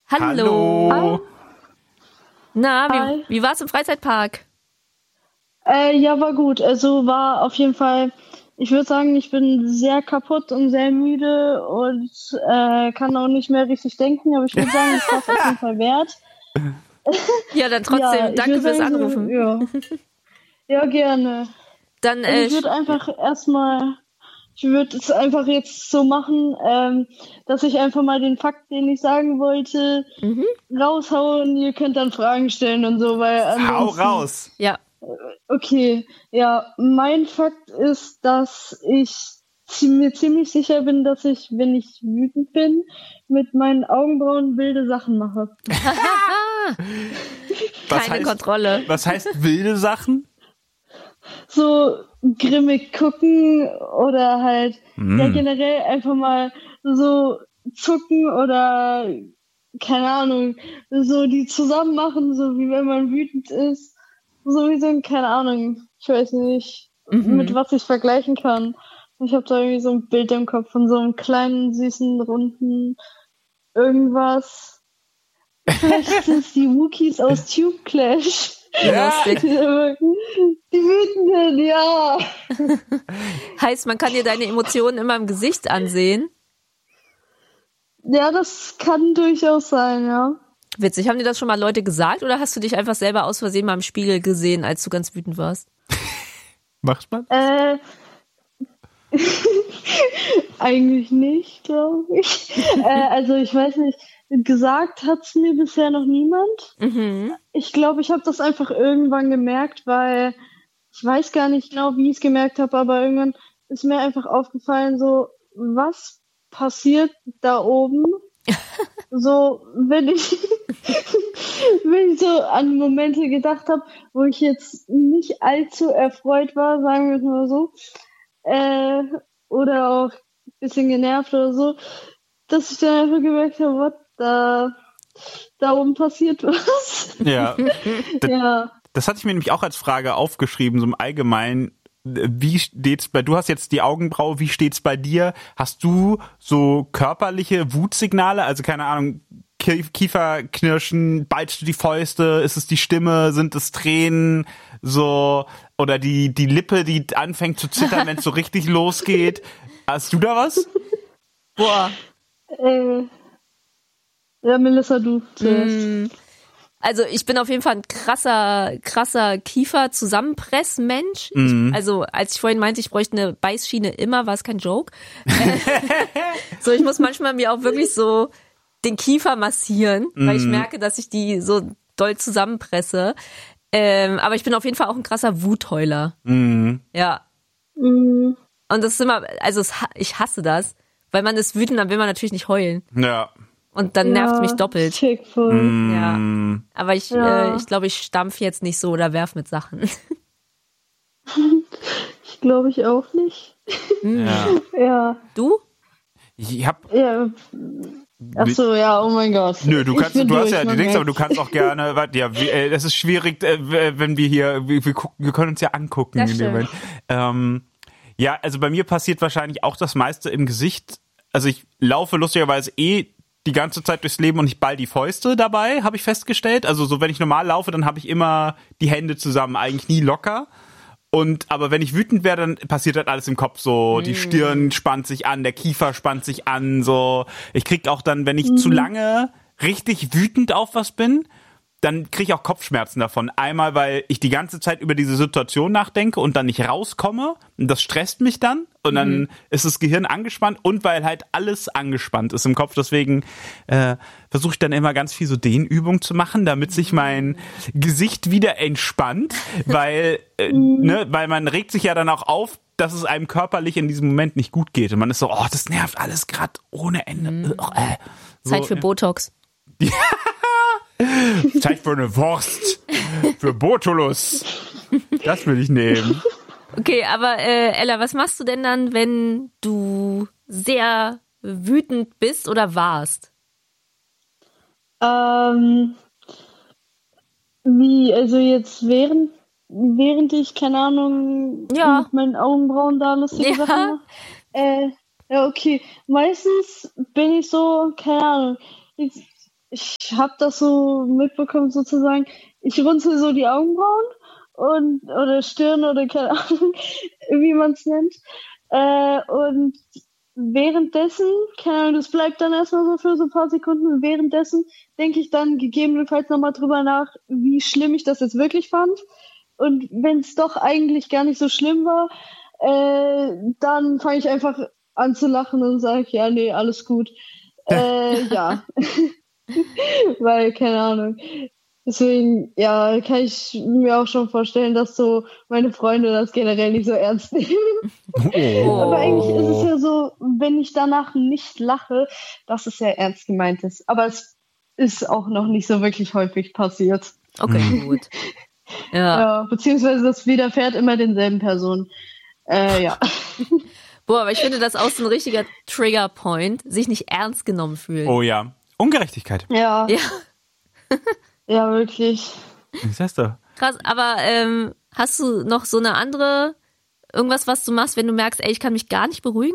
Hallo. Hallo. Na, wie war's im Freizeitpark? Ja, war gut. Also war auf jeden Fall, ich würde sagen, ich bin sehr kaputt und sehr müde und kann auch nicht mehr richtig denken, aber ich würde sagen, es war es auf jeden Fall wert. Ja, dann trotzdem Ja, danke würd fürs sagen, Anrufen. Ja, gerne. Dann, Also ich würde einfach ich würde es einfach jetzt so machen, dass ich einfach mal den Fakt, den ich sagen wollte, raushauen. Ihr könnt dann Fragen stellen und so, weil Hau ansonsten... raus! ja. Okay, ja, mein Fakt ist, dass ich mir ziemlich sicher bin, dass ich, wenn ich wütend bin, mit meinen Augenbrauen wilde Sachen mache. Keine Kontrolle. Was heißt wilde Sachen? So grimmig gucken oder halt ja generell einfach mal so zucken oder keine Ahnung, so die zusammen machen, so wie wenn man wütend ist. Sowieso, keine Ahnung, ich weiß nicht, mit was ich vergleichen kann. Ich habe da irgendwie so ein Bild im Kopf von so einem kleinen, süßen, runden irgendwas. Vielleicht sind es die Wookiees aus Tube Clash. Ja. Die Wütenden, ja. Heißt, man kann dir deine Emotionen immer im Gesicht ansehen. Ja, das kann durchaus sein, ja. Witzig. Haben dir das schon mal Leute gesagt oder hast du dich einfach selber aus Versehen mal im Spiegel gesehen, als du ganz wütend warst? Macht man? Eigentlich nicht, glaube ich. Also ich weiß nicht, gesagt hat's mir bisher noch niemand. Ich glaube, ich habe das einfach irgendwann gemerkt, weil ich weiß gar nicht genau, wie ich es gemerkt habe, aber irgendwann ist mir einfach aufgefallen, so, was passiert da oben? So, wenn ich so an Momente gedacht habe, wo ich jetzt nicht allzu erfreut war, sagen wir es mal so, oder auch ein bisschen genervt oder so, dass ich dann einfach gemerkt habe, what, da oben passiert was. Ja. Ja. Das hatte ich mir nämlich auch als Frage aufgeschrieben, so im Allgemeinen. Wie steht's du hast jetzt die Augenbraue, wie steht's bei dir? Hast du so körperliche Wutsignale? Also keine Ahnung, Kieferknirschen, ballst du die Fäuste? Ist es die Stimme? Sind es Tränen? So, oder die Lippe, die anfängt zu zittern, wenn es so richtig losgeht? Hast du da was? Boah. Ja, Melissa, du zuerst. Also ich bin auf jeden Fall ein krasser Kiefer-Zusammenpress-Mensch. Also als ich vorhin meinte, ich bräuchte eine Beißschiene immer, war es kein Joke. So, ich muss manchmal mir auch wirklich so den Kiefer massieren, weil ich merke, dass ich die so doll zusammenpresse. Aber ich bin auf jeden Fall auch ein krasser Wutheuler. Ja. Und das ist immer, also ich hasse das, weil man ist wütend, dann will man natürlich nicht heulen. Ja. Und dann nervt mich doppelt. Schickvoll. Ja. Aber ich glaube, ich stampf jetzt nicht so oder werf mit Sachen. Ich glaube ich auch nicht. Ja. Ja. Du? Ich hab Ja. Ach so, ja, oh mein Gott. Nö, du hast ja die Dings, merkt's. aber du kannst auch gerne, das ist schwierig, wenn wir hier, wir können uns ja angucken. Das in dem Moment. Ja, also bei mir passiert wahrscheinlich auch das meiste im Gesicht. Also ich laufe lustigerweise die ganze Zeit durchs Leben und ich ball die Fäuste dabei, habe ich festgestellt. Also so, wenn ich normal laufe, dann habe ich immer die Hände zusammen, eigentlich nie locker. Aber wenn ich wütend werde, dann passiert halt alles im Kopf so. Die Stirn spannt sich an, der Kiefer spannt sich an, so. Ich krieg auch dann, wenn ich zu lange richtig wütend auf was bin, dann kriege ich auch Kopfschmerzen davon. Einmal, weil ich die ganze Zeit über diese Situation nachdenke und dann nicht rauskomme. Und das stresst mich dann. Und dann ist das Gehirn angespannt. Und weil halt alles angespannt ist im Kopf. Deswegen versuche ich dann immer ganz viel so Dehnübungen zu machen, damit sich mein Gesicht wieder entspannt. Weil man regt sich ja dann auch auf, dass es einem körperlich in diesem Moment nicht gut geht. Und man ist so, oh, das nervt alles gerade ohne Ende. Zeit für Botox. Zeit für eine Wurst. Für Botulus. Das will ich nehmen. Okay, aber Ella, was machst du denn dann, wenn du sehr wütend bist oder warst? Wie, also jetzt während ich, keine Ahnung, Ja. mit meinen Augenbrauen da lustige Sachen mache? Ja, okay. Meistens bin ich so, keine Ahnung, ich habe das so mitbekommen sozusagen. Ich runzel so die Augenbrauen oder Stirn oder keine Ahnung, wie man es nennt. Und währenddessen, keine Ahnung, das bleibt dann erstmal so für so ein paar Sekunden. Währenddessen denke ich dann gegebenenfalls nochmal drüber nach, wie schlimm ich das jetzt wirklich fand. Und wenn es doch eigentlich gar nicht so schlimm war, dann fange ich einfach an zu lachen und sage, ja, nee, alles gut. Ja. Weil, keine Ahnung. Deswegen, ja, kann ich mir auch schon vorstellen, dass so meine Freunde das generell nicht so ernst nehmen. Oh. Aber eigentlich ist es ja so, wenn ich danach nicht lache, dass es ja ernst gemeint ist. Aber es ist auch noch nicht so wirklich häufig passiert. Okay, gut. Ja, beziehungsweise das widerfährt immer denselben Personen. Ja. Boah, aber ich finde das auch so ein richtiger Triggerpoint, sich nicht ernst genommen fühlen. Oh ja. Ungerechtigkeit. Ja. Ja. Ja, wirklich. Das heißt doch. Krass, aber hast du noch so eine andere, irgendwas, was du machst, wenn du merkst, ey, ich kann mich gar nicht beruhigen?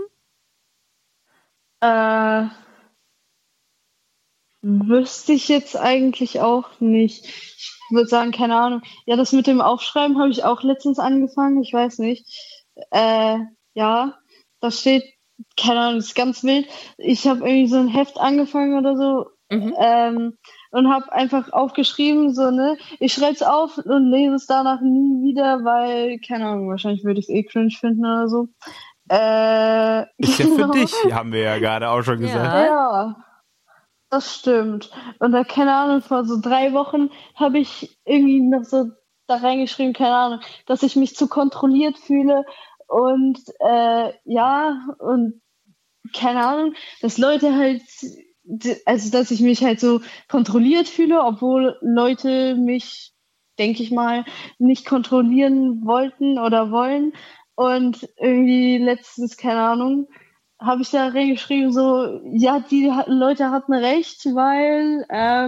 Wüsste ich jetzt eigentlich auch nicht. Ich würde sagen, keine Ahnung. Ja, das mit dem Aufschreiben habe ich auch letztens angefangen. Ich weiß nicht. Ja, da steht, keine Ahnung, das ist ganz wild. Ich habe irgendwie so ein Heft angefangen oder so. Und habe einfach aufgeschrieben, so, ne, ich schreibe es auf und lese es danach nie wieder, weil, keine Ahnung, wahrscheinlich würde ich es cringe finden oder so. Ist ja für dich, haben wir ja gerade auch schon gesagt. Ja, das stimmt. Und da, keine Ahnung, vor so 3 Wochen habe ich irgendwie noch so da reingeschrieben, keine Ahnung, dass ich mich zu kontrolliert fühle und, ja, und keine Ahnung, dass Leute halt, also dass ich mich halt so kontrolliert fühle, obwohl Leute mich, denke ich mal, nicht kontrollieren wollten oder wollen. Und irgendwie letztens, keine Ahnung, habe ich da reingeschrieben, so, ja, die Leute hatten recht, weil,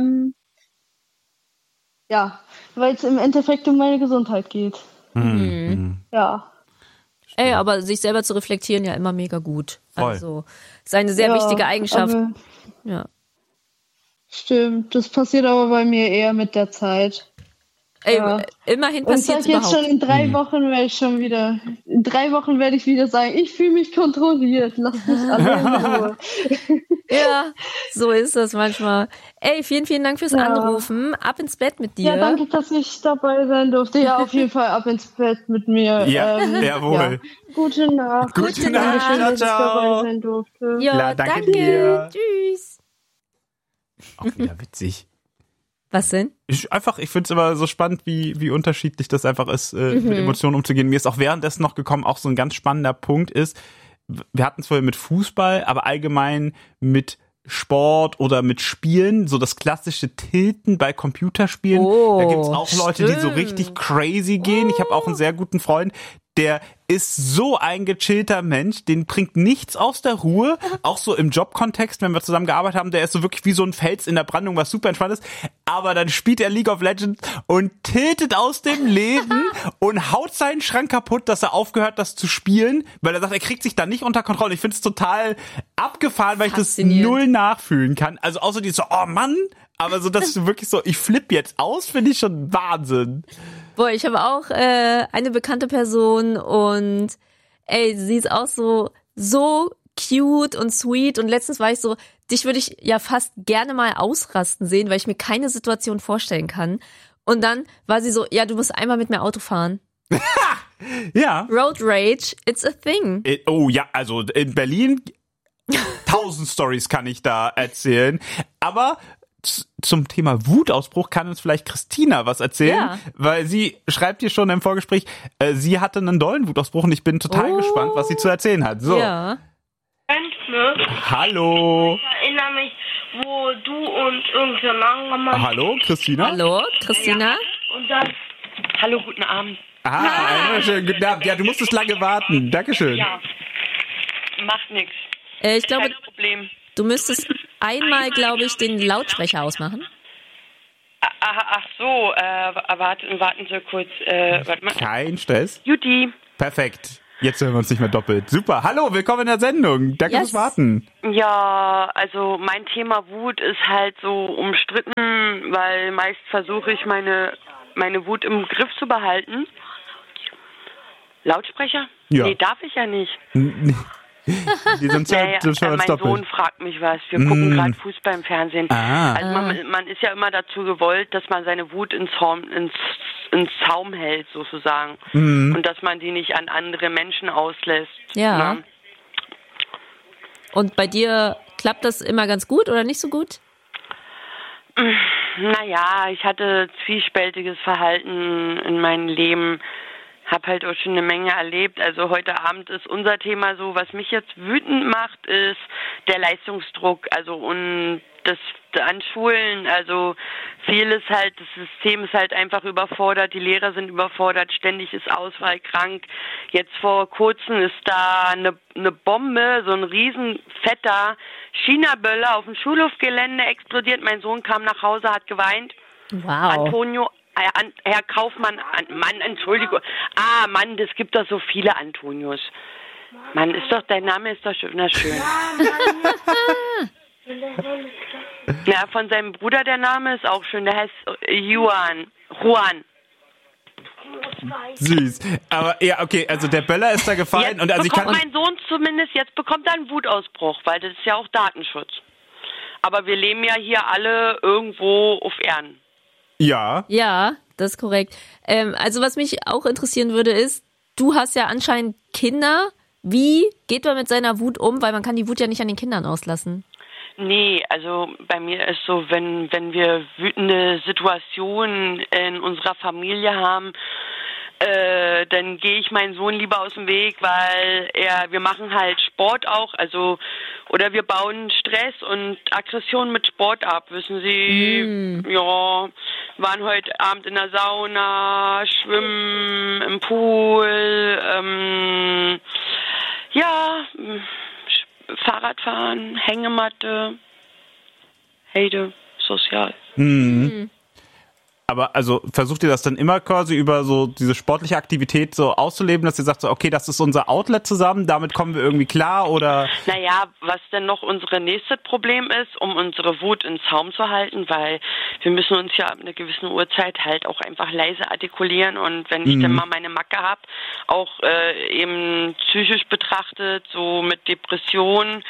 ja, weil es im Endeffekt um meine Gesundheit geht. Ja. Ey, aber sich selber zu reflektieren, ja immer mega gut. Voll. Also, ist eine sehr wichtige Eigenschaft. Ja. Stimmt, das passiert aber bei mir eher mit der Zeit. Ey, immerhin passiert es überhaupt. Jetzt schon in 3 Wochen werde ich in 3 Wochen werde ich wieder sagen, ich fühle mich kontrolliert, lass mich alle in Ruhe. Ja, so ist das manchmal. Ey, vielen, vielen Dank fürs Anrufen. Ab ins Bett mit dir. Ja, danke, dass ich dabei sein durfte. Ja, auf jeden Fall ab ins Bett mit mir. Ja, jawohl. Ja. Gute Nacht. Gute Nacht. Dankeschön, dass ich Ciao. dabei sein durfte. Ja, danke dir. Tschüss. Auch wieder witzig. Was denn? Ich finde es immer so spannend, wie unterschiedlich das einfach ist, mit Emotionen umzugehen. Mir ist auch währenddessen noch gekommen, auch so ein ganz spannender Punkt ist, wir hatten es vorher mit Fußball, aber allgemein mit Sport oder mit Spielen, so das klassische Tilten bei Computerspielen. Da gibt's auch Leute, die so richtig crazy gehen. Ich habe auch einen sehr guten Freund, der ist so ein gechillter Mensch, den bringt nichts aus der Ruhe, auch so im Jobkontext, wenn wir zusammen gearbeitet haben, der ist so wirklich wie so ein Fels in der Brandung, was super entspannt ist, aber dann spielt er League of Legends und tiltet aus dem Leben und haut seinen Schrank kaputt, dass er aufgehört, das zu spielen, weil er sagt, er kriegt sich da nicht unter Kontrolle. Ich finde es total abgefahren, weil ich das null nachfühlen kann. Also außer die so, oh Mann, aber so, dass du wirklich so, ich flippe jetzt aus, finde ich schon Wahnsinn. Boah, ich habe auch eine bekannte Person und ey, sie ist auch so cute und sweet und letztens war ich so, dich würde ich ja fast gerne mal ausrasten sehen, weil ich mir keine Situation vorstellen kann. Und dann war sie so, ja, du musst einmal mit mir Auto fahren. Ja. Road Rage, it's a thing. Oh ja, also in Berlin 1000 Stories kann ich da erzählen, aber zum Thema Wutausbruch kann uns vielleicht Christina was erzählen, weil sie schreibt hier schon im Vorgespräch, sie hatte einen dollen Wutausbruch und ich bin total gespannt, was sie zu erzählen hat. So. Ja. Hallo. Ich erinnere mich, wo du und irgendein anderer Mann... Hallo, Christina? Hallo, Christina? Ja. Und dann... Hallo, guten Abend. Schönen guten Abend. Ja, du musstest lange warten. Dankeschön. Ja, macht nichts. Ich glaube, kein Problem. du müsstest einmal, glaube ich, den Lautsprecher ausmachen. Ach so, warten Sie kurz. Warte mal. Kein Stress. Juti. Perfekt. Jetzt hören wir uns nicht mehr doppelt. Super. Hallo, willkommen in der Sendung. Danke fürs Warten. Ja, also mein Thema Wut ist halt so umstritten, weil meist versuche ich meine Wut im Griff zu behalten. Lautsprecher? Ja. Nee, darf ich ja nicht. Die sind Mein Sohn fragt mich was. Wir gucken gerade Fußball im Fernsehen. Also man ist ja immer dazu gewollt, dass man seine Wut ins Zaum hält, sozusagen. Und dass man die nicht an andere Menschen auslässt. Ja. Ne? Und bei dir klappt das immer ganz gut oder nicht so gut? Naja, ich hatte zwiespältiges Verhalten in meinem Leben. Hab halt auch schon eine Menge erlebt. Also heute Abend ist unser Thema so, was mich jetzt wütend macht, ist der Leistungsdruck. Also und das an Schulen, also vieles halt, das System ist halt einfach überfordert, die Lehrer sind überfordert, ständig ist Ausfall krank. Jetzt vor kurzem ist da eine Bombe, so ein riesen fetter China-Böller auf dem Schulhofgelände explodiert. Mein Sohn kam nach Hause, hat geweint. Wow. Antonio, Herr Kaufmann, Mann, Entschuldigung. Mann, das gibt doch so viele Antonios. Mann, dein Name ist doch schön. Ja, von seinem Bruder der Name ist auch schön. Der heißt Juan. Süß. Aber ja, okay, also der Böller ist da gefallen. Jetzt und also bekommt mein Sohn zumindest, jetzt bekommt er einen Wutausbruch, weil das ist ja auch Datenschutz. Aber wir leben ja hier alle irgendwo auf Erden. Ja. Ja, das ist korrekt. Also was mich auch interessieren würde ist, du hast ja anscheinend Kinder. Wie geht man mit seiner Wut um? Weil man kann die Wut ja nicht an den Kindern auslassen. Nee, also bei mir ist so, wenn wir wütende Situationen in unserer Familie haben, dann gehe ich meinen Sohn lieber aus dem Weg, weil wir machen halt Sport auch, also oder wir bauen Stress und Aggression mit Sport ab, wissen Sie. Ja, waren heute Abend in der Sauna, schwimmen im Pool, Fahrradfahren, Hängematte, Heide, sozial. Aber also versucht ihr das dann immer quasi über so diese sportliche Aktivität so auszuleben, dass ihr sagt so, okay, das ist unser Outlet zusammen, damit kommen wir irgendwie klar oder? Naja, was denn noch unsere nächste Problem ist, um unsere Wut in Zaum zu halten, weil wir müssen uns ja ab einer gewissen Uhrzeit halt auch einfach leise artikulieren und wenn ich dann mal meine Macke habe, auch eben psychisch betrachtet, so mit Depressionen,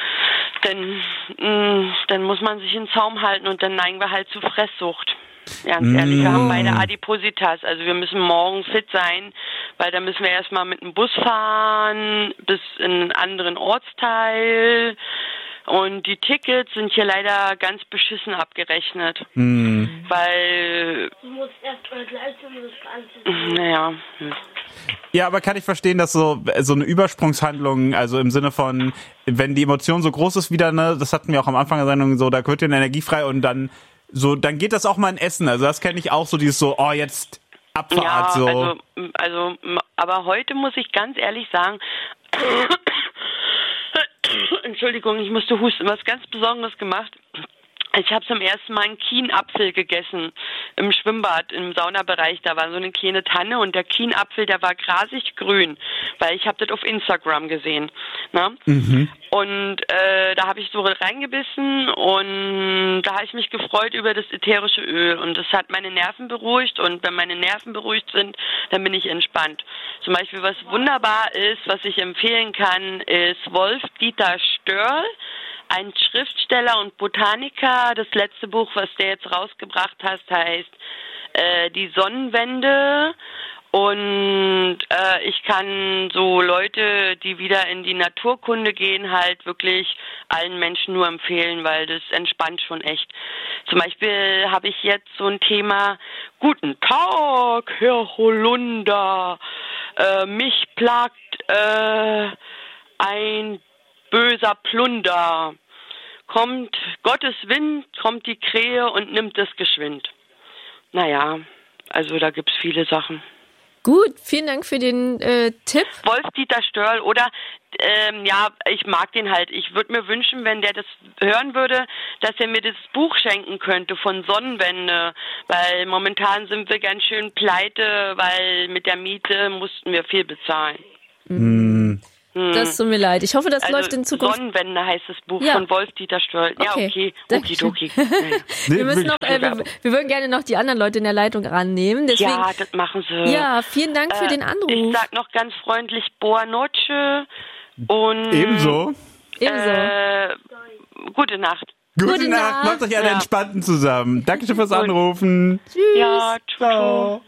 dann muss man sich in Zaum halten und dann neigen wir halt zu Fresssucht. Ganz ehrlich, wir haben beide Adipositas, also wir müssen morgen fit sein, weil da müssen wir erstmal mit dem Bus fahren bis in einen anderen Ortsteil und die Tickets sind hier leider ganz beschissen abgerechnet, weil Du musst erst heute leisten, um das Ganze. Naja. Ja, aber kann ich verstehen, dass so eine Übersprungshandlung, also im Sinne von, wenn die Emotion so groß ist wieder, ne, das hatten wir auch am Anfang der Sendung so, da wird dir eine Energie frei und dann geht das auch mal in Essen. Also das kenne ich auch so, dieses so, oh, jetzt Abfahrt, ja, so. Also, aber heute muss ich ganz ehrlich sagen, Entschuldigung, ich musste husten, was ganz Besonderes gemacht. Ich habe zum ersten Mal einen Kienapfel gegessen im Schwimmbad, im Saunabereich. Da war so eine kleine Tanne und der Kienapfel, der war grasig grün, weil ich habe das auf Instagram gesehen. Ne? Und da habe ich so reingebissen und da habe ich mich gefreut über das ätherische Öl und das hat meine Nerven beruhigt und wenn meine Nerven beruhigt sind, dann bin ich entspannt. Zum Beispiel, was wunderbar ist, was ich empfehlen kann, ist Wolf-Dieter Störl, ein Schriftsteller und Botaniker. Das letzte Buch, was der jetzt rausgebracht hat, heißt Die Sonnenwende. Und ich kann so Leute, die wieder in die Naturkunde gehen, halt wirklich allen Menschen nur empfehlen, weil das entspannt schon echt. Zum Beispiel habe ich jetzt so ein Thema, Guten Tag, Herr Holunder, mich plagt ein böser Plunder. Kommt Gottes Wind, kommt die Krähe und nimmt es geschwind. Naja, also da gibt's viele Sachen. Gut, vielen Dank für den Tipp. Wolf-Dieter Störl oder, ich mag den halt. Ich würde mir wünschen, wenn der das hören würde, dass er mir das Buch schenken könnte von Sonnenwende, weil momentan sind wir ganz schön pleite, weil mit der Miete mussten wir viel bezahlen. Das tut mir leid. Ich hoffe, das läuft in Zukunft. Sonnenwende heißt das Buch von Wolf-Dieter Stoll. Ja, okay. Okidoki. Wir würden gerne noch die anderen Leute in der Leitung rannehmen. Deswegen, ja, das machen sie. Ja, vielen Dank für den Anruf. Ich sag noch ganz freundlich Boa Noche und Ebenso. Gute Nacht. Gute Nacht. Macht euch alle entspannten zusammen. Dankeschön fürs Anrufen. Tschüss. Ja, ciao.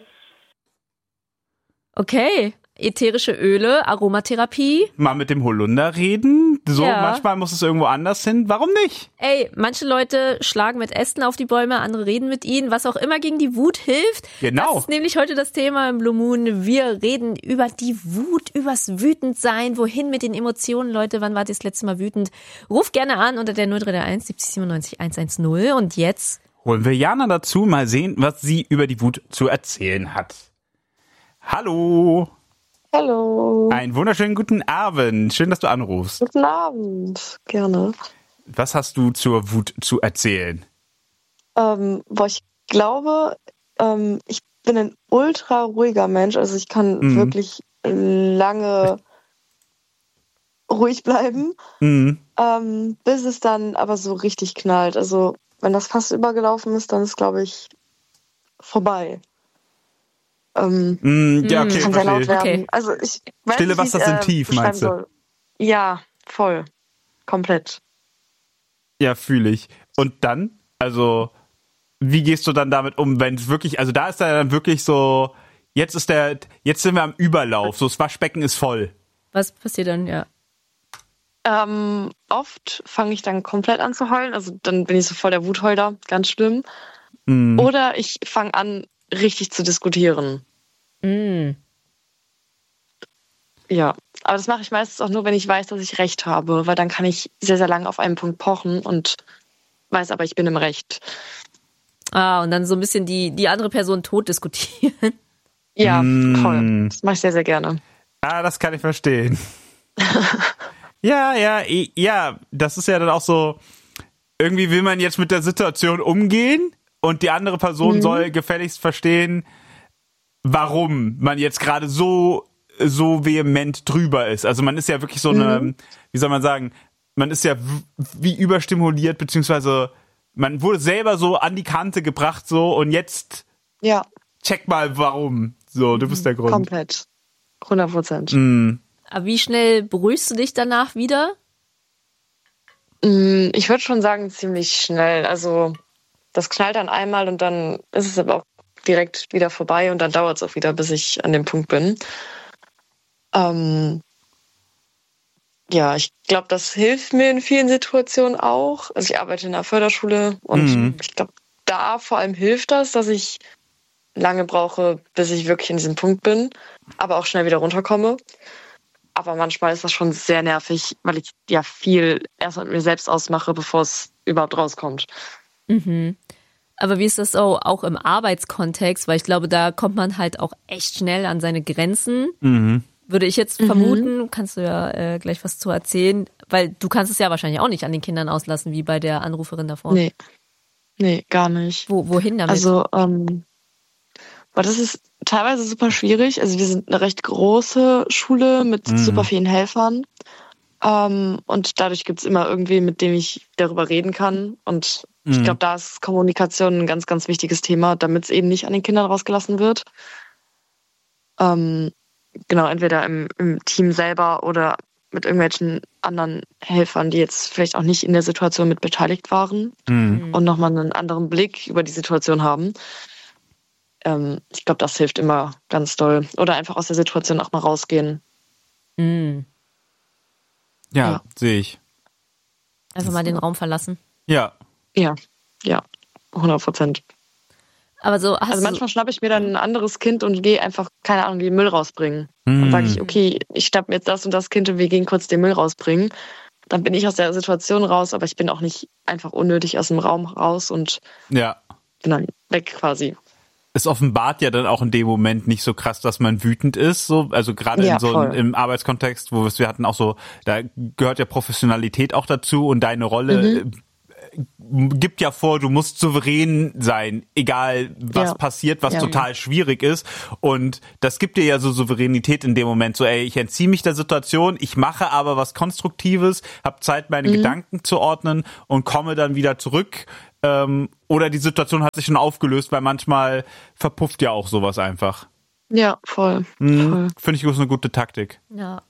Okay. Ätherische Öle, Aromatherapie. Mal mit dem Holunder reden. So, manchmal muss es irgendwo anders hin. Warum nicht? Ey, manche Leute schlagen mit Ästen auf die Bäume, andere reden mit ihnen, was auch immer gegen die Wut hilft. Genau. Das ist nämlich heute das Thema im Blue Moon. Wir reden über die Wut, übers Wütendsein. Wohin mit den Emotionen, Leute? Wann wart ihr das letzte Mal wütend? Ruft gerne an unter der 0331 70 97 110. Und jetzt holen wir Jana dazu, mal sehen, was sie über die Wut zu erzählen hat. Hallo. Hallo. Einen wunderschönen guten Abend. Schön, dass du anrufst. Guten Abend. Gerne. Was hast du zur Wut zu erzählen? Ich glaube, ich bin ein ultra ruhiger Mensch. Also ich kann wirklich lange ruhig bleiben, bis es dann aber so richtig knallt. Also wenn das fast übergelaufen ist, dann ist, glaube ich, vorbei. Ja, okay, kann sehr laut werden. Okay. Also ich weiß Stille nicht, Wasser sind tief, meinst du? soll. Ja, voll. Komplett. Ja, fühle ich. Und dann? Also, wie gehst du dann damit um, wenn es wirklich, also da ist er dann wirklich so, jetzt sind wir am Überlauf, so das Waschbecken ist voll. Was passiert dann, ja? Oft fange ich dann komplett an zu heulen, also dann bin ich so voll der Wutheuler, ganz schlimm. Oder ich fange an, richtig zu diskutieren. Ja, aber das mache ich meistens auch nur, wenn ich weiß, dass ich Recht habe, weil dann kann ich sehr, sehr lange auf einen Punkt pochen und weiß aber, ich bin im Recht. Und dann so ein bisschen die andere Person tot diskutieren. Ja, voll. Das mache ich sehr, sehr gerne. Das kann ich verstehen. Ja, das ist ja dann auch so, irgendwie will man jetzt mit der Situation umgehen und die andere Person soll gefälligst verstehen, warum man jetzt gerade so vehement drüber ist. Also man ist ja wirklich so eine, wie soll man sagen, man ist ja wie überstimuliert, beziehungsweise man wurde selber so an die Kante gebracht so und jetzt check mal warum. So, du bist der Grund. Komplett. 100%. Aber wie schnell beruhigst du dich danach wieder? Ich würde schon sagen, ziemlich schnell. Also das knallt dann einmal und dann ist es aber auch direkt wieder vorbei und dann dauert es auch wieder, bis ich an dem Punkt bin. Ich glaube, das hilft mir in vielen Situationen auch. Also ich arbeite in einer Förderschule und ich glaube, da vor allem hilft das, dass ich lange brauche, bis ich wirklich in diesem Punkt bin, aber auch schnell wieder runterkomme. Aber manchmal ist das schon sehr nervig, weil ich ja viel erst mit mir selbst ausmache, bevor es überhaupt rauskommt. Aber wie ist das so auch im Arbeitskontext? Weil ich glaube, da kommt man halt auch echt schnell an seine Grenzen. Würde ich jetzt vermuten, kannst du ja gleich was zu erzählen, weil du kannst es ja wahrscheinlich auch nicht an den Kindern auslassen, wie bei der Anruferin davor. Nee, gar nicht. Wohin damit? Also, weil das ist teilweise super schwierig. Also wir sind eine recht große Schule mit super vielen Helfern. Und dadurch gibt es immer irgendwie, mit dem ich darüber reden kann. Und ich glaube, da ist Kommunikation ein ganz, ganz wichtiges Thema, damit es eben nicht an den Kindern rausgelassen wird. Genau, entweder im Team selber oder mit irgendwelchen anderen Helfern, die jetzt vielleicht auch nicht in der Situation mit beteiligt waren und nochmal einen anderen Blick über die Situation haben. Ich glaube, das hilft immer ganz doll. Oder einfach aus der Situation auch mal rausgehen. Ja, sehe ich. Einfach mal den Raum verlassen. Ja. Ja, 100%. Aber so also manchmal schnappe ich mir dann ein anderes Kind und gehe einfach, keine Ahnung, den Müll rausbringen. Dann sage ich, okay, ich schnappe mir jetzt das und das Kind und wir gehen kurz den Müll rausbringen. Dann bin ich aus der Situation raus, aber ich bin auch nicht einfach unnötig aus dem Raum raus und bin dann weg quasi. Es offenbart ja dann auch in dem Moment nicht so krass, dass man wütend ist, so, also gerade in so im Arbeitskontext, wo wir hatten auch so, da gehört ja Professionalität auch dazu und deine Rolle gibt ja vor, du musst souverän sein, egal was passiert, was total schwierig ist. Und das gibt dir ja so Souveränität in dem Moment, so ich entziehe mich der Situation, ich mache aber was Konstruktives, habe Zeit, meine Gedanken zu ordnen und komme dann wieder zurück. Oder die Situation hat sich schon aufgelöst, weil manchmal verpufft ja auch sowas einfach. Ja, voll. Finde ich, ist eine gute Taktik. Ja.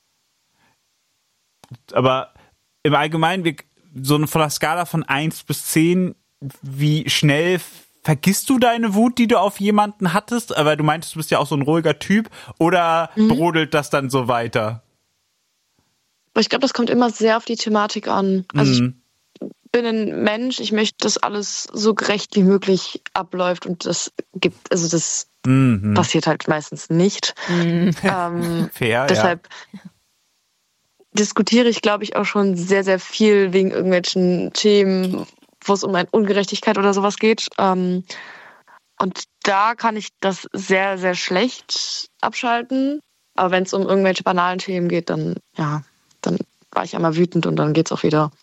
Aber im Allgemeinen, so von der Skala von 1 bis 10, wie schnell vergisst du deine Wut, die du auf jemanden hattest? Aber du meintest, du bist ja auch so ein ruhiger Typ. Oder brodelt das dann so weiter? Ich glaube, das kommt immer sehr auf die Thematik an. Also ich bin ein Mensch, ich möchte, dass alles so gerecht wie möglich abläuft und das passiert halt meistens nicht. Fair, deshalb diskutiere ich, glaube ich, auch schon sehr, sehr viel wegen irgendwelchen Themen, wo es um eine Ungerechtigkeit oder sowas geht. Und da kann ich das sehr, sehr schlecht abschalten. Aber wenn es um irgendwelche banalen Themen geht, dann war ich einmal wütend und dann geht's auch wieder.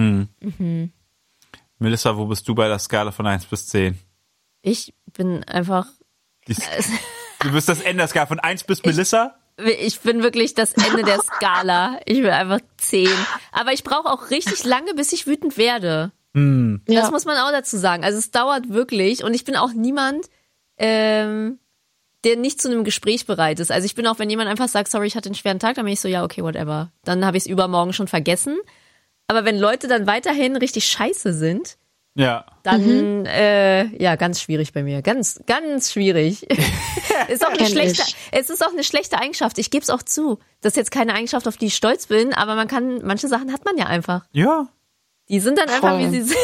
Melissa, wo bist du bei der Skala von 1 bis 10? Ich bin einfach... Du bist das Ende der Skala von 1 bis Melissa? Ich bin wirklich das Ende der Skala. Ich bin einfach 10. Aber ich brauche auch richtig lange, bis ich wütend werde. Das muss man auch dazu sagen. Also es dauert wirklich und ich bin auch niemand, der nicht zu einem Gespräch bereit ist. Also ich bin auch, wenn jemand einfach sagt, sorry, ich hatte einen schweren Tag, dann bin ich so, ja, okay, whatever. Dann habe ich es übermorgen schon vergessen. Aber wenn Leute dann weiterhin richtig scheiße sind, dann ganz schwierig bei mir. Ganz, ganz schwierig. Ist auch es ist auch eine schlechte Eigenschaft. Ich gebe es auch zu. Das ist jetzt keine Eigenschaft, auf die ich stolz bin, aber manche Sachen hat man ja einfach. Ja. Die sind dann einfach, wie sie sind.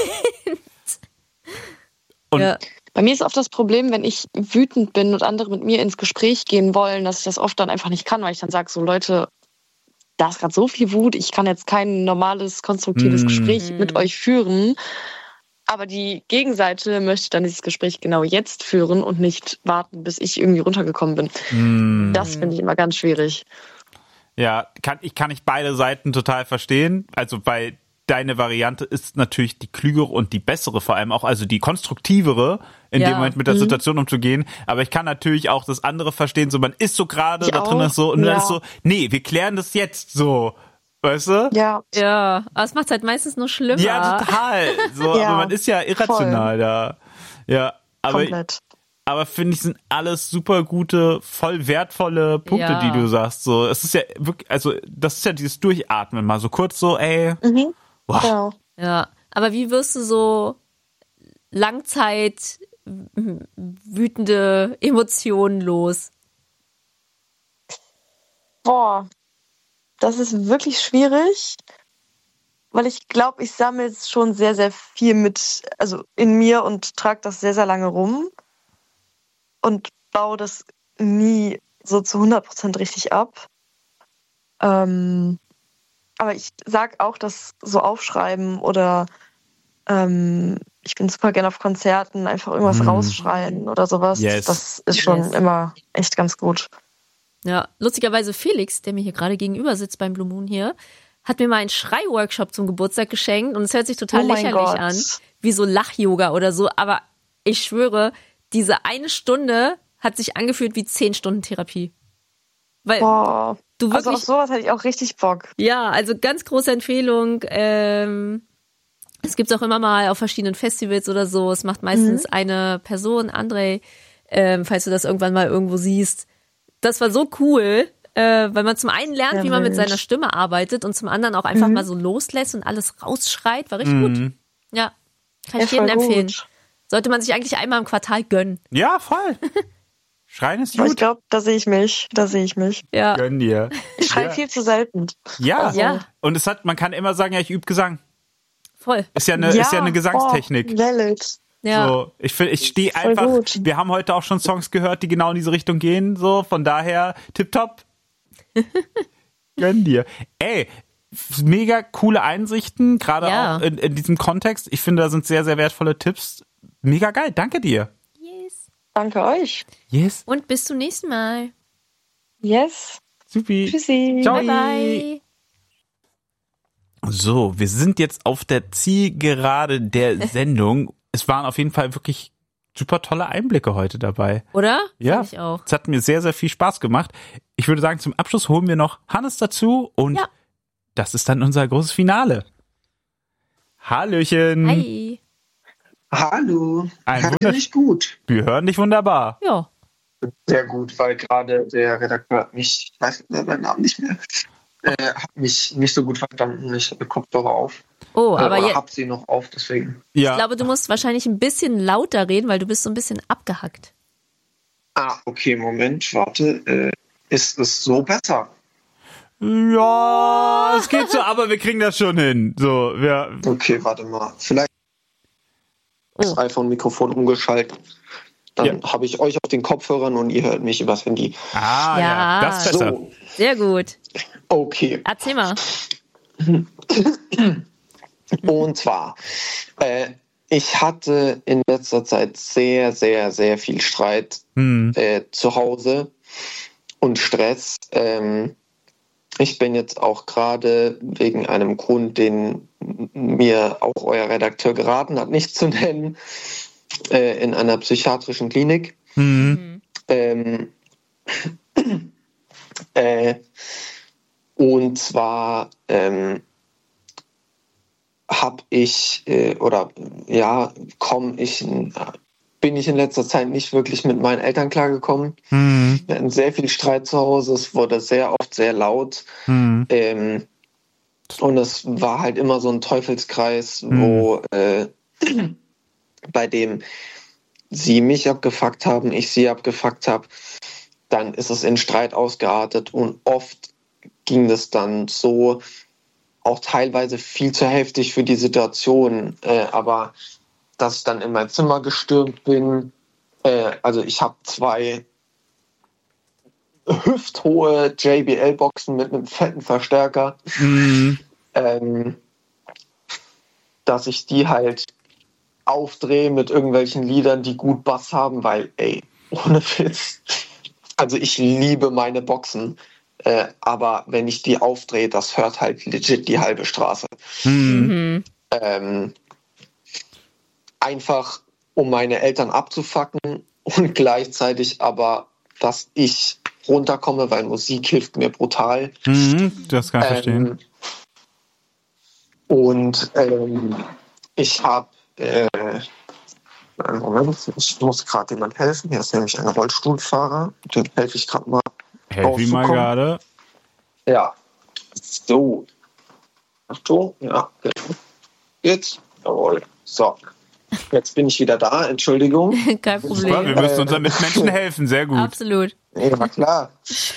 Und bei mir ist oft das Problem, wenn ich wütend bin und andere mit mir ins Gespräch gehen wollen, dass ich das oft dann einfach nicht kann, weil ich dann sage, so Leute, da ist gerade so viel Wut, ich kann jetzt kein normales, konstruktives Gespräch mit euch führen. Aber die Gegenseite möchte dann dieses Gespräch genau jetzt führen und nicht warten, bis ich irgendwie runtergekommen bin. Das finde ich immer ganz schwierig. Ja, kann ich beide Seiten total verstehen. Also weil deine Variante ist natürlich die klügere und die bessere vor allem auch, also die konstruktivere, in dem Moment mit der Situation umzugehen. Aber ich kann natürlich auch das andere verstehen, so man ist so gerade da drin ist so und dann ist so, nee, wir klären das jetzt so. Weißt du? Ja. Ja, aber es macht es halt meistens nur schlimmer. Ja, total. So, aber man ist ja irrational da. Ja, komplett. Aber finde ich, sind alles super gute, voll wertvolle Punkte, die du sagst. So, es ist ja wirklich, also das ist ja dieses Durchatmen mal so kurz so, wow. Genau. Ja, aber wie wirst du so Langzeit wütende Emotionen los? Boah. Das ist wirklich schwierig, weil ich glaube, ich sammle jetzt schon sehr, sehr viel in mir und trage das sehr, sehr lange rum und baue das nie so zu 100% richtig ab. Aber ich sag auch, dass so aufschreiben oder ich bin super gerne auf Konzerten, einfach irgendwas rausschreien oder sowas. Yes. Das ist schon immer echt ganz gut. Ja, lustigerweise Felix, der mir hier gerade gegenüber sitzt beim Blue Moon hier, hat mir mal einen Schrei-Workshop zum Geburtstag geschenkt und es hört sich total lächerlich an, wie so Lach-Yoga oder so, aber ich schwöre, diese eine Stunde hat sich angefühlt wie 10 Stunden Therapie. Weil du wirklich, also auf sowas hätte ich auch richtig Bock. Ja, also ganz große Empfehlung. Es gibt's auch immer mal auf verschiedenen Festivals oder so. Es macht meistens eine Person, André, falls du das irgendwann mal irgendwo siehst. Das war so cool, weil man zum einen lernt, wie man mit seiner Stimme arbeitet und zum anderen auch einfach mal so loslässt und alles rausschreit. War richtig gut. Ja, kann ich jedem empfehlen. Sollte man sich eigentlich einmal im Quartal gönnen. Ja, voll. Schreien ist gut. Ich glaube, da sehe ich mich. Ja. Gönn dir. Ich schreie viel zu selten. Ja. Und man kann immer sagen, ja, ich übe Gesang. Voll. Ist ja eine Gesangstechnik. Valid. Ja. So, ich stehe einfach, gut. wir haben heute auch schon Songs gehört, die genau in diese Richtung gehen, so, von daher, tipptopp. Gönn dir. Ey, mega coole Einsichten, gerade auch in diesem Kontext. Ich finde, da sind sehr, sehr wertvolle Tipps. Mega geil, danke dir. Yes. Danke euch. Yes. Und bis zum nächsten Mal. Yes. Supi. Tschüssi. Ciao. Bye, bye. So, wir sind jetzt auf der Zielgerade der Sendung. Es waren auf jeden Fall wirklich super tolle Einblicke heute dabei. Oder? Ja, Fand ich auch. es hat mir sehr, sehr viel Spaß gemacht. Ich würde sagen, zum Abschluss holen wir noch Hannes dazu und das ist dann unser großes Finale. Hallöchen. Hi. Hallo. Ein Hört mich gut? Wir hören dich wunderbar. Ja. Sehr gut, weil gerade der Redakteur hat mich, ich weiß meinen Namen nicht mehr, hat mich nicht so gut verstanden. Ich habe Kopfhörer auf. Oh, aber oder jetzt, hab sie noch auf, deswegen. Ja. ich glaube, du musst wahrscheinlich ein bisschen lauter reden, weil du bist so ein bisschen abgehackt. Okay, Moment, warte. Ist es so besser? Ja, es geht so, aber wir kriegen das schon hin. So, Okay, warte mal. Vielleicht das iPhone-Mikrofon umgeschaltet. Dann habe ich euch auf den Kopfhörern und ihr hört mich übers Handy. Ja. Das ist besser. So, Sehr gut. okay. Erzähl mal. Und zwar, ich hatte in letzter Zeit sehr, sehr, sehr viel Streit zu Hause und Stress. Ich bin jetzt auch gerade wegen einem Grund, den mir auch euer Redakteur geraten hat, nicht zu nennen, in einer psychiatrischen Klinik. Und zwar bin ich in letzter Zeit nicht wirklich mit meinen Eltern klargekommen. Wir hatten sehr viel Streit zu Hause, es wurde sehr oft sehr laut. Und es war halt immer so ein Teufelskreis, wo bei dem sie mich abgefuckt haben, ich sie abgefuckt habe. Dann ist es in Streit ausgeartet und oft ging es dann so, auch teilweise viel zu heftig für die Situation, aber dass ich dann in mein Zimmer gestürmt bin. Also ich habe 2 hüfthohe JBL-Boxen mit einem fetten Verstärker, dass ich die halt aufdrehe mit irgendwelchen Liedern, die gut Bass haben, weil, ohne Witz, also ich liebe meine Boxen, aber wenn ich die aufdrehe, das hört halt legit die halbe Straße. Einfach, um meine Eltern abzufacken und gleichzeitig aber, dass ich runterkomme, weil Musik hilft mir brutal. Das kann ich verstehen. Und ich habe einen Moment, ich muss gerade jemand helfen. Hier ist nämlich ein Rollstuhlfahrer. Dem helfe ich gerade mal. Helf ihm mal gerade. Ja. So. Achtung. Ja. Jetzt. Jawohl. So. Jetzt bin ich wieder da. Entschuldigung. Kein Problem. Wir müssen unseren Mitmenschen helfen. Sehr gut. Absolut. Ja, klar.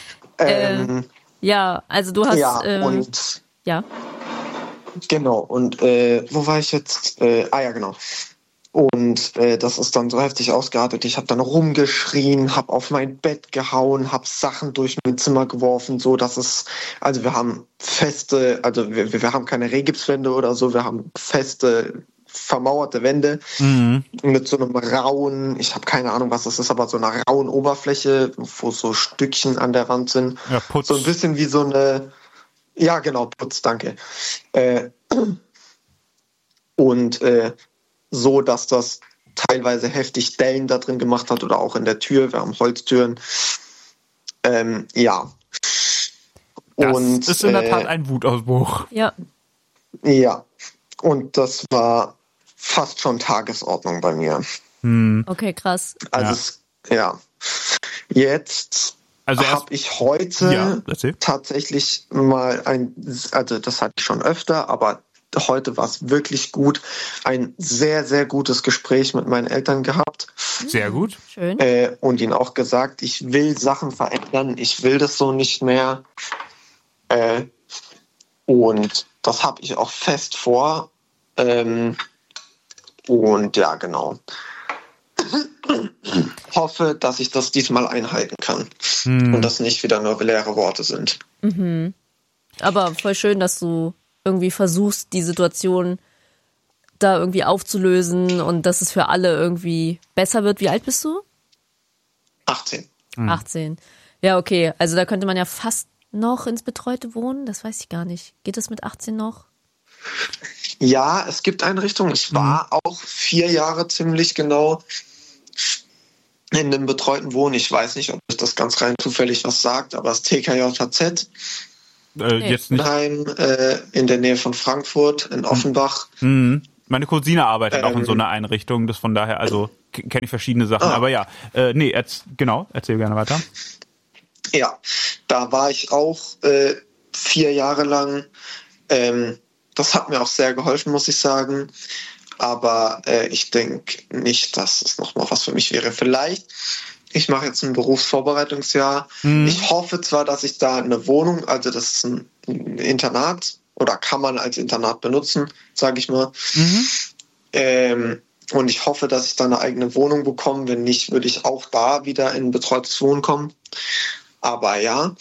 Ja, also du hast... und... Ja. Genau, und wo war ich jetzt? Genau. Und das ist dann so heftig ausgeartet. Ich habe dann rumgeschrien, habe auf mein Bett gehauen, habe Sachen durch mein Zimmer geworfen, so dass es, also wir haben wir haben keine Rehgipswände oder so, wir haben feste, vermauerte Wände mit so einem rauen, ich habe keine Ahnung, was das ist, aber so einer rauen Oberfläche, wo so Stückchen an der Wand sind. Ja, Putz. So ein bisschen wie so eine... Ja, genau, Putz, danke. Und so, dass das teilweise heftig Dellen da drin gemacht hat oder auch in der Tür. Wir haben Holztüren. Ja. Das und, ist in der Tat ein Wutausbruch. Ja. Ja. Und das war fast schon Tagesordnung bei mir. Okay, krass. Also, Jetzt... Also habe ich heute erzähl. tatsächlich mal also das hatte ich schon öfter, aber heute war es wirklich gut, ein sehr, sehr gutes Gespräch mit meinen Eltern gehabt. Sehr gut. Schön. Und ihnen auch gesagt, ich will Sachen verändern, ich will das so nicht mehr. Und das habe ich auch fest vor. Und ja, genau. Hoffe, dass ich das diesmal einhalten kann und das nicht wieder nur leere Worte sind. Aber voll schön, dass du irgendwie versuchst, die Situation da irgendwie aufzulösen und dass es für alle irgendwie besser wird. Wie alt bist du? 18. 18. Ja, okay. Also da könnte man ja fast noch ins Betreute wohnen. Das weiß ich gar nicht. Geht das mit 18 noch? Ja, es gibt Einrichtungen. Ich war auch 4 Jahre ziemlich genau in einem betreuten Wohnen. Ich weiß nicht, ob euch das ganz rein zufällig was sagt, aber das TKJZ jetzt nicht. In der Nähe von Frankfurt, in Offenbach. Meine Cousine arbeitet auch in so einer Einrichtung, das von daher, also kenne ich verschiedene Sachen, aber ja, erzähl gerne weiter. Ja, da war ich auch 4 Jahre lang. Das hat mir auch sehr geholfen, muss ich sagen. Aber ich denke nicht, dass es nochmal was für mich wäre. Vielleicht, ich mache jetzt ein Berufsvorbereitungsjahr. Ich hoffe zwar, dass ich da eine Wohnung, also das ist ein Internat oder kann man als Internat benutzen, sage ich mal. Und ich hoffe, dass ich da eine eigene Wohnung bekomme. Wenn nicht, würde ich auch da wieder in betreutes Wohnen kommen. Aber ja.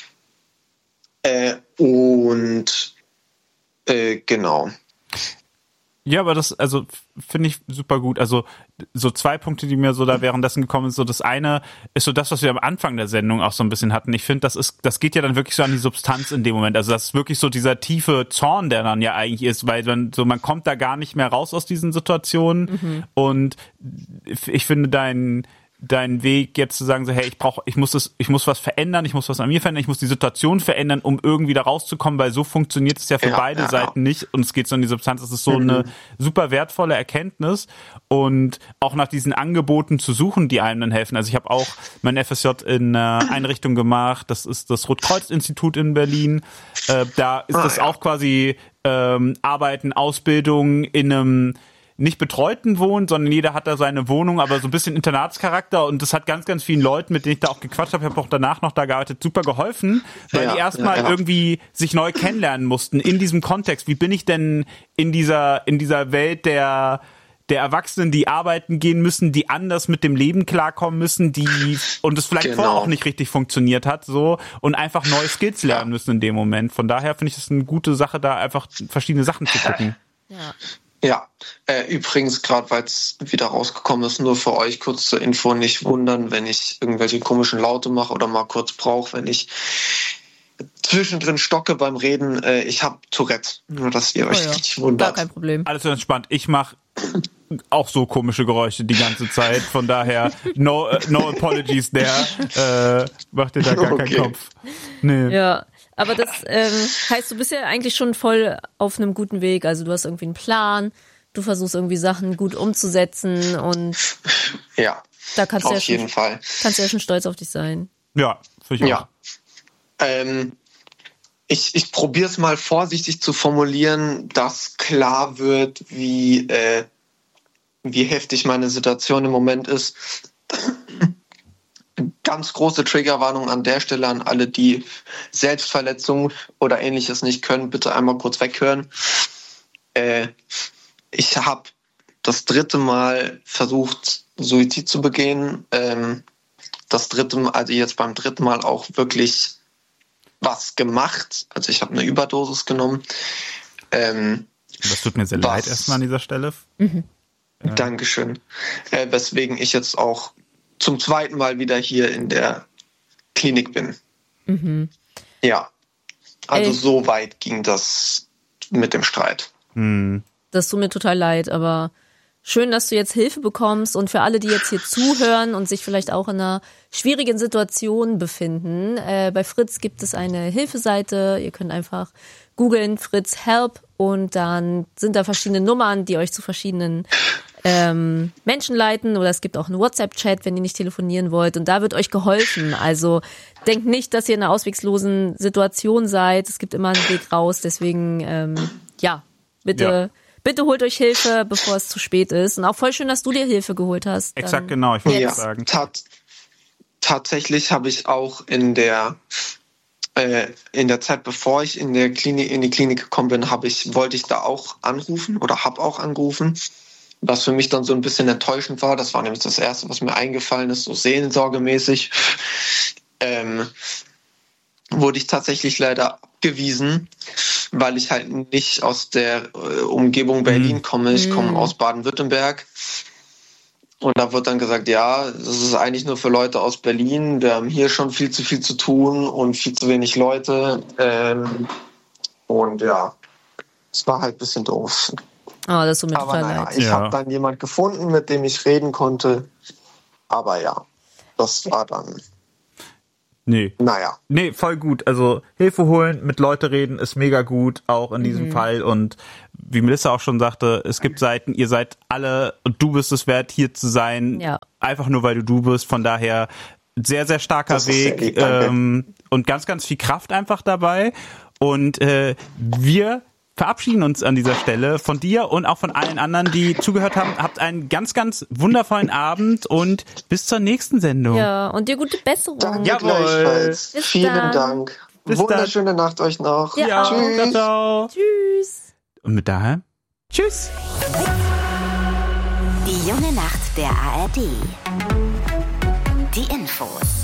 Genau. Ja, aber das, also finde ich super gut. Also so 2 Punkte, die mir so da währenddessen gekommen sind. So das eine ist so das, was wir am Anfang der Sendung auch so ein bisschen hatten. Ich finde, das geht ja dann wirklich so an die Substanz in dem Moment. Also das ist wirklich so dieser tiefe Zorn, der dann ja eigentlich ist, weil man kommt da gar nicht mehr raus aus diesen Situationen. Und ich finde dein Weg jetzt zu sagen, so, hey, ich muss was verändern, ich muss was an mir verändern, ich muss die Situation verändern, um irgendwie da rauszukommen, weil so funktioniert es ja für beide Seiten nicht und es geht so in die Substanz. Das ist so eine super wertvolle Erkenntnis und auch nach diesen Angeboten zu suchen, die einem dann helfen. Also ich habe auch mein FSJ in einer Einrichtung gemacht, das ist das Rotkreuz-Institut in Berlin. Da ist das auch quasi Arbeiten, Ausbildung in einem nicht betreuten Wohnen, sondern jeder hat da seine Wohnung, aber so ein bisschen Internatscharakter und das hat ganz, ganz vielen Leuten, mit denen ich da auch gequatscht habe, ich habe auch danach noch da gearbeitet, super geholfen, weil die erstmal irgendwie sich neu kennenlernen mussten in diesem Kontext. Wie bin ich denn in dieser Welt der Erwachsenen, die arbeiten gehen müssen, die anders mit dem Leben klarkommen müssen, und es vielleicht vorher auch nicht richtig funktioniert hat, so, und einfach neue Skills lernen müssen in dem Moment. Von daher finde ich es eine gute Sache, da einfach verschiedene Sachen zu gucken. Ja, übrigens, gerade weil es wieder rausgekommen ist, nur für euch kurz zur Info, nicht wundern, wenn ich irgendwelche komischen Laute mache oder mal kurz brauche, wenn ich zwischendrin stocke beim Reden. Ich habe Tourette, nur dass ihr euch nicht wundert. Gar kein Problem. Alles entspannt. Ich mache auch so komische Geräusche die ganze Zeit, von daher no apologies there. Mach dir da gar keinen Kopf. Nee. Ja. Aber das heißt, du bist ja eigentlich schon voll auf einem guten Weg. Also du hast irgendwie einen Plan, du versuchst irgendwie Sachen gut umzusetzen und da kannst du kannst du ja schon stolz auf dich sein. Ja, finde ich auch. Ich probiere es mal vorsichtig zu formulieren, dass klar wird, wie heftig meine Situation im Moment ist. Ganz große Triggerwarnung an der Stelle an alle, die Selbstverletzung oder Ähnliches nicht können. Bitte einmal kurz weghören. Ich habe das 3. Mal versucht, Suizid zu begehen. Jetzt beim 3. Mal auch wirklich was gemacht. Also ich habe eine Überdosis genommen. Das tut mir sehr leid erstmal an dieser Stelle. Dankeschön. Weswegen ich jetzt auch zum 2. Mal wieder hier in der Klinik bin. Ja, also so weit ging das mit dem Streit. Das tut mir total leid, aber schön, dass du jetzt Hilfe bekommst und für alle, die jetzt hier zuhören und sich vielleicht auch in einer schwierigen Situation befinden, bei Fritz gibt es eine Hilfeseite, ihr könnt einfach googeln Fritz Help und dann sind da verschiedene Nummern, die euch zu verschiedenen Menschen leiten oder es gibt auch einen WhatsApp-Chat, wenn ihr nicht telefonieren wollt und da wird euch geholfen. Also denkt nicht, dass ihr in einer ausweglosen Situation seid. Es gibt immer einen Weg raus. Deswegen, bitte holt euch Hilfe, bevor es zu spät ist. Und auch voll schön, dass du dir Hilfe geholt hast. Exakt, genau. Ich wollte sagen. Tatsächlich habe ich auch in der Zeit, bevor ich in die Klinik gekommen bin, wollte ich da auch anrufen oder habe auch angerufen. Was für mich dann so ein bisschen enttäuschend war, das war nämlich das Erste, was mir eingefallen ist, so seelsorgemäßig, wurde ich tatsächlich leider abgewiesen, weil ich halt nicht aus der Umgebung Berlin komme. Ich komme aus Baden-Württemberg. Und da wird dann gesagt, ja, das ist eigentlich nur für Leute aus Berlin. Wir haben hier schon viel zu tun und viel zu wenig Leute. Und ja, Es war halt ein bisschen doof. Oh, das tut mir total leid. Ich habe dann jemand gefunden, mit dem ich reden konnte. Aber ja, das war dann... Nee. Naja. Nee, voll gut. Also Hilfe holen, mit Leute reden ist mega gut, auch in diesem Fall. Und wie Melissa auch schon sagte, es gibt Seiten, ihr seid alle und du bist es wert, hier zu sein. Ja. Einfach nur, weil du bist. Von daher sehr, sehr starker Weg und ganz, ganz viel Kraft einfach dabei. Und wir verabschieden uns an dieser Stelle von dir und auch von allen anderen, die zugehört haben. Habt einen ganz, ganz wundervollen Abend und bis zur nächsten Sendung. Ja, und dir gute Besserung. Danke gleichfalls. Vielen Dank. Wunderschöne Nacht euch noch. Ja, tschüss. Ciao. Tschüss. Und mit daher, tschüss. Die junge Nacht der ARD. Die Infos.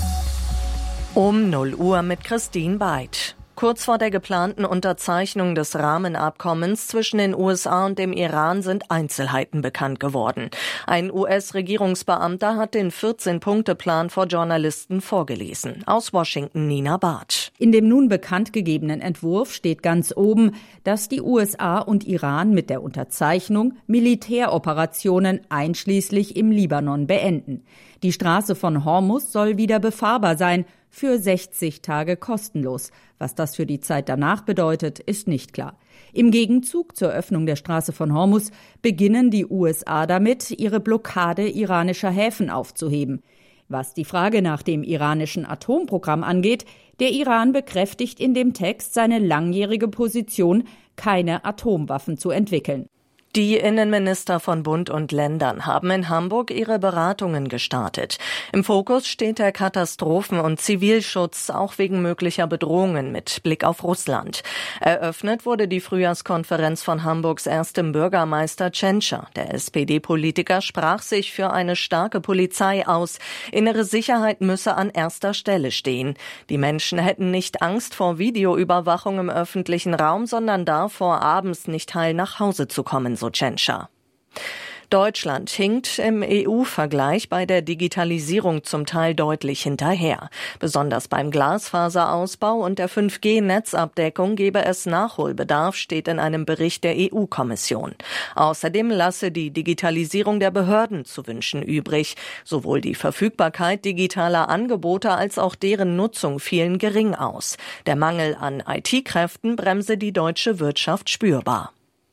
Um 0 Uhr mit Christine Beid. Kurz vor der geplanten Unterzeichnung des Rahmenabkommens zwischen den USA und dem Iran sind Einzelheiten bekannt geworden. Ein US-Regierungsbeamter hat den 14-Punkte-Plan vor Journalisten vorgelesen. Aus Washington Nina Barth. In dem nun bekannt gegebenen Entwurf steht ganz oben, dass die USA und Iran mit der Unterzeichnung Militäroperationen einschließlich im Libanon beenden. Die Straße von Hormuz soll wieder befahrbar sein, für 60 Tage kostenlos. Was das für die Zeit danach bedeutet, ist nicht klar. Im Gegenzug zur Öffnung der Straße von Hormuz beginnen die USA damit, ihre Blockade iranischer Häfen aufzuheben. Was die Frage nach dem iranischen Atomprogramm angeht, der Iran bekräftigt in dem Text seine langjährige Position, keine Atomwaffen zu entwickeln. Die Innenminister von Bund und Ländern haben in Hamburg ihre Beratungen gestartet. Im Fokus steht der Katastrophen- und Zivilschutz, auch wegen möglicher Bedrohungen mit Blick auf Russland. Eröffnet wurde die Frühjahrskonferenz von Hamburgs erstem Bürgermeister Tschentscher. Der SPD-Politiker sprach sich für eine starke Polizei aus. Innere Sicherheit müsse an erster Stelle stehen. Die Menschen hätten nicht Angst vor Videoüberwachung im öffentlichen Raum, sondern davor, abends nicht heil nach Hause zu kommen, so Tschentscher. Deutschland hinkt im EU-Vergleich bei der Digitalisierung zum Teil deutlich hinterher. Besonders beim Glasfaserausbau und der 5G-Netzabdeckung gebe es Nachholbedarf, steht in einem Bericht der EU-Kommission. Außerdem lasse die Digitalisierung der Behörden zu wünschen übrig. Sowohl die Verfügbarkeit digitaler Angebote als auch deren Nutzung fielen gering aus. Der Mangel an IT-Kräften bremse die deutsche Wirtschaft spürbar.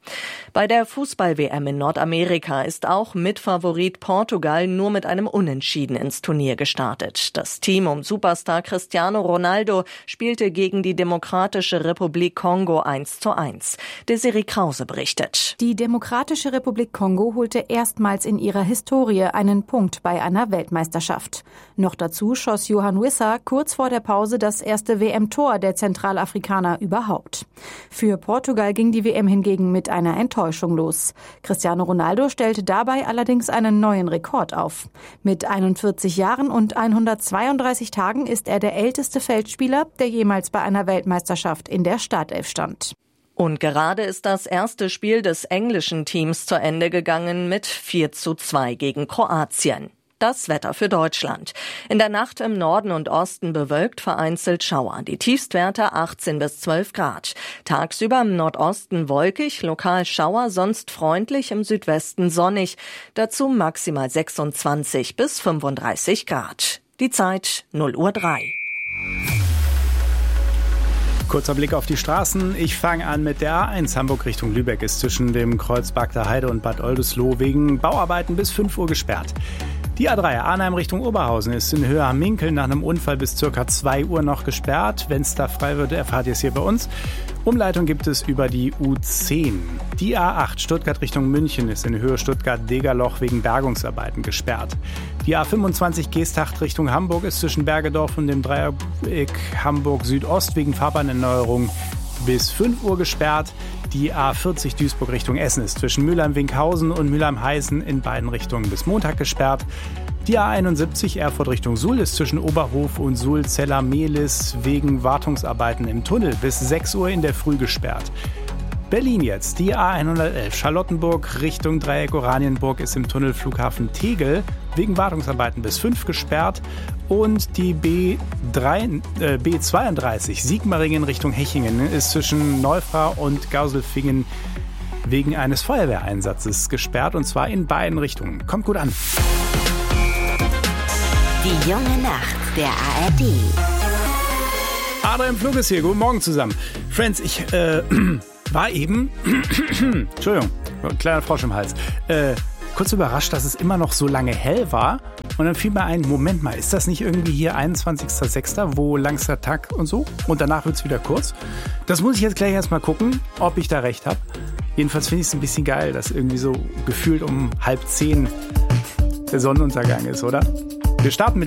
Bei der Fußball-WM in Nordamerika ist auch Mitfavorit Portugal nur mit einem Unentschieden ins Turnier gestartet. Das Team um Superstar Cristiano Ronaldo spielte gegen die Demokratische Republik Kongo 1:1. Desiree Krause berichtet. Die Demokratische Republik Kongo holte erstmals in ihrer Historie einen Punkt bei einer Weltmeisterschaft. Noch dazu schoss Johan Wissa kurz vor der Pause das erste WM-Tor der Zentralafrikaner überhaupt. Für Portugal ging die WM hingegen mit einer Enttäuschung los. Cristiano Ronaldo stellte dabei allerdings einen neuen Rekord auf. Mit 41 Jahren und 132 Tagen ist er der älteste Feldspieler, der jemals bei einer Weltmeisterschaft in der Startelf stand. Und gerade ist das erste Spiel des englischen Teams zu Ende gegangen mit 4:2 gegen Kroatien. Das Wetter für Deutschland. In der Nacht im Norden und Osten bewölkt, vereinzelt Schauer. Die Tiefstwerte 18 bis 12 Grad. Tagsüber im Nordosten wolkig, lokal Schauer, sonst freundlich, im Südwesten sonnig. Dazu maximal 26 bis 35 Grad. Die Zeit 0:03 Uhr. Kurzer Blick auf die Straßen. Ich fange an mit der A1 Hamburg Richtung Lübeck. Ist zwischen dem Kreuz Bagda Heide und Bad Oldesloe wegen Bauarbeiten bis 5 Uhr gesperrt. Die A3 Arnheim Richtung Oberhausen ist in Höhe am Minkel nach einem Unfall bis ca. 2 Uhr noch gesperrt. Wenn es da frei wird, erfahrt ihr es hier bei uns. Umleitung gibt es über die U10. Die A8 Stuttgart Richtung München ist in Höhe Stuttgart-Degerloch wegen Bergungsarbeiten gesperrt. Die A25 Geesthacht Richtung Hamburg ist zwischen Bergedorf und dem Dreieck Hamburg Südost wegen Fahrbahnerneuerung bis 5 Uhr gesperrt. Die A40 Duisburg Richtung Essen ist zwischen Mülheim-Winkhausen und Mülheim-Heißen in beiden Richtungen bis Montag gesperrt. Die A71 Erfurt Richtung Suhl ist zwischen Oberhof und Suhl-Zeller-Mehlis wegen Wartungsarbeiten im Tunnel bis 6 Uhr in der Früh gesperrt. Berlin jetzt. Die A111 Charlottenburg Richtung Dreieck Oranienburg ist im Tunnel Flughafen Tegel wegen Wartungsarbeiten bis 5 gesperrt. Und die B32 Sigmaringen Richtung Hechingen ist zwischen Neufra und Gauselfingen wegen eines Feuerwehreinsatzes gesperrt, und zwar in beiden Richtungen. Kommt gut an. Die junge Nacht der ARD. Adrian Flug ist hier. Guten Morgen zusammen. Friends, ich war eben, Entschuldigung, kleiner Frosch im Hals, kurz überrascht, dass es immer noch so lange hell war. Und dann fiel mir ein, Moment mal, ist das nicht irgendwie hier 21.06., wo langster Tag und so? Und danach wird es wieder kurz. Das muss ich jetzt gleich erstmal gucken, ob ich da recht habe. Jedenfalls finde ich es ein bisschen geil, dass irgendwie so gefühlt um 9:30 der Sonnenuntergang ist, oder? Wir starten mit